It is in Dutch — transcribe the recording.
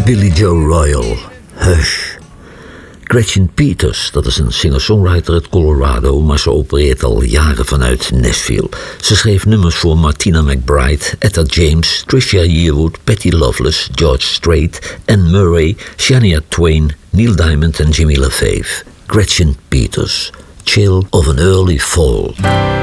Billy Joe Royal, Hush. Gretchen Peters, dat is een singer-songwriter uit Colorado, maar ze opereert al jaren vanuit Nashville. Ze schreef nummers voor Martina McBride, Etta James, Trisha Yearwood, Patty Loveless, George Strait, Anne Murray, Shania Twain, Neil Diamond en Jimmy LaFave. Gretchen Peters, Chill of an Early Fall.